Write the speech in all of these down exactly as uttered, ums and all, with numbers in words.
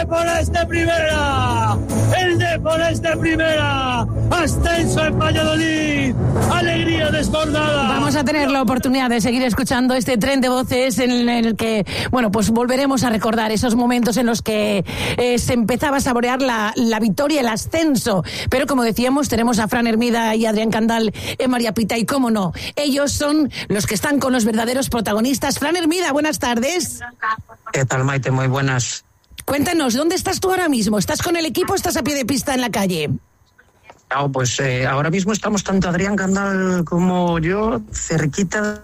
Dépor es de primera, el Dépor es de primera, ascenso en Valladolid, alegría desbordada. Vamos a tener la oportunidad de seguir escuchando este tren de voces en el que, bueno, pues volveremos a recordar esos momentos en los que eh, se empezaba a saborear la, la victoria, el ascenso, pero como decíamos, tenemos a Fran Hermida y Adrián Candal en María Pita, y cómo no, ellos son los que están con los verdaderos protagonistas. Fran Hermida, buenas tardes. ¿Qué tal, Maite? Muy buenas. Cuéntanos, ¿dónde estás tú ahora mismo? ¿Estás con el equipo o estás a pie de pista en la calle? No, pues eh, ahora mismo estamos tanto Adrián Candal como yo cerquita.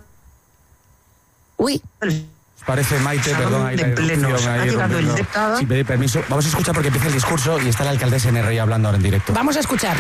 Uy. Parece, Maite, perdón, ahí de plenos. Ha llegado el diputado. Sí, pedí permiso. Vamos a escuchar porque empieza el discurso y está la alcaldesa en el Rey hablando ahora en directo. Vamos a escuchar.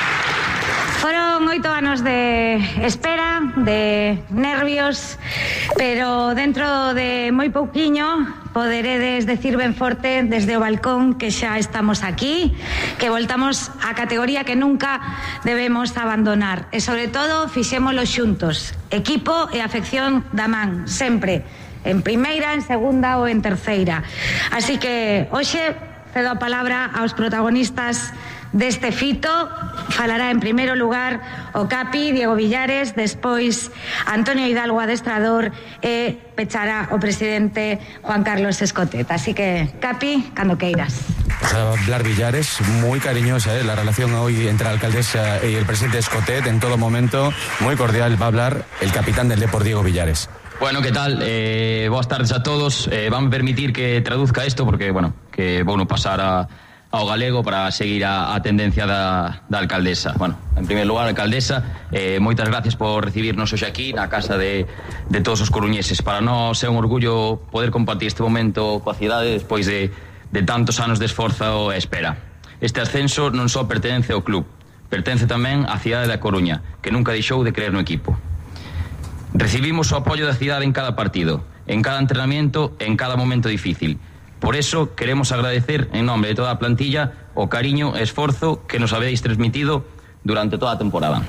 Foron oito anos de espera, de nervios, pero dentro de moi pouquiño poderedes decir ben forte desde o balcón que xa estamos aquí, que voltamos á categoría que nunca debemos abandonar. E, sobre todo, fixémolo xuntos, equipo e afección da man, sempre, en primeira, en segunda ou en terceira. Así que, hoxe, cedo a palabra aos protagonistas deste fito. Falará en primeiro lugar o Capi, Diego Villares, despois Antonio Hidalgo, adestrador, e pechará o presidente Juan Carlos Escotet. Así que, Capi, cando queiras. Pues a hablar Villares, muy cariñosa, ¿eh? La relación hoy entre la alcaldesa y el presidente Escotet, en todo momento, muy cordial. Va a hablar el capitán del Depor, Diego Villares. Bueno, ¿qué tal? Eh, buenas tardes a todos. Eh, van a permitir que traduzca esto porque, bueno, que bueno pasar a ao galego para seguir a, a tendencia da, da alcaldesa. Bueno, en primer lugar, alcaldesa, eh, moitas gracias por recibirnos hoxe aquí na casa de, de todos os coruñeses. Para nós é un orgullo poder compartir este momento coa cidade despois de, de tantos anos de esforzo e espera. Este ascenso non só pertence ao club, pertence tamén á cidade da Coruña, que nunca deixou de creer no equipo. Recibimos o apoio da cidade en cada partido, en cada entrenamiento, en cada momento difícil. Por eso queremos agradecer en nombre de toda a plantilla o cariño e esforzo que nos habéis transmitido durante toda a temporada.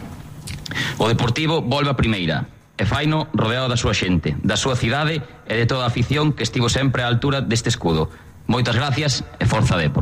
O Deportivo volve a primeira e faino rodeado da súa xente, da súa cidade e de toda a afición que estivo sempre á altura deste escudo. Moitas gracias e forza Depor.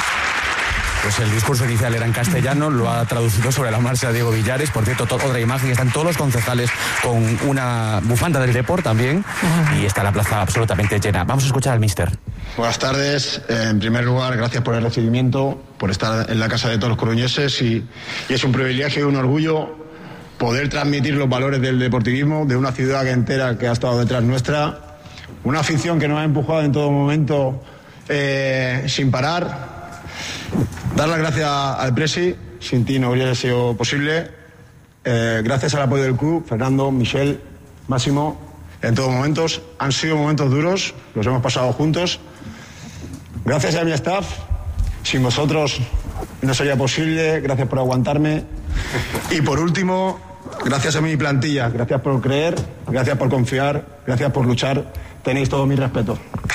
Pues el discurso inicial era en castellano, lo ha traducido sobre la marcha Diego Villares. Por cierto, to- otra imagen, están todos los concejales con una bufanda del Depor también, y está la plaza absolutamente llena. Vamos a escuchar al míster. Buenas tardes. En primer lugar, gracias por el recibimiento, por estar en la casa de todos los coruñeses, y, y es un privilegio y un orgullo poder transmitir los valores del deportivismo de una ciudad entera que ha estado detrás nuestra, una afición que nos ha empujado en todo momento eh, sin parar. Dar las gracias al Presi, sin ti no hubiera sido posible. Eh, gracias al apoyo del club, Fernando, Michel, Máximo, en todos momentos. Han sido momentos duros, los hemos pasado juntos. Gracias a mi staff, sin vosotros no sería posible. Gracias por aguantarme. Y por último, gracias a mi plantilla, gracias por creer, gracias por confiar, gracias por luchar. Tenéis todo mi respeto.